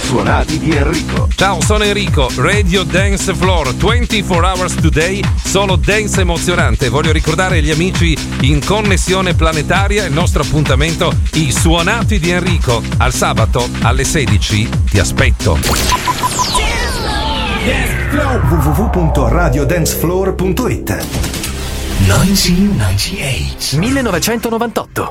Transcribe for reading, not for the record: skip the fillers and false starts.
suonati di Enrico. Ciao, sono Enrico, Radio Dance Floor, 24 hours today, solo dance emozionante. Voglio ricordare agli amici in connessione planetaria il nostro appuntamento, i suonati di Enrico. Al sabato alle 16 ti aspetto. www.radiodancefloor.it 1998.